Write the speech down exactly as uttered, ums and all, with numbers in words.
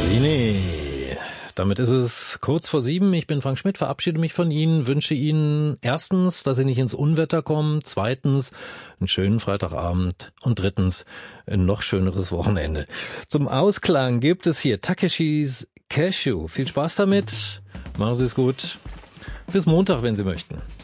Bellini. Damit ist es kurz vor sieben. Ich bin Frank Schmidt, verabschiede mich von Ihnen, wünsche Ihnen erstens, dass Sie nicht ins Unwetter kommen, zweitens einen schönen Freitagabend und drittens ein noch schöneres Wochenende. Zum Ausklang gibt es hier Takeshis Cashew. Viel Spaß damit, machen Sie es gut. Bis Montag, wenn Sie möchten.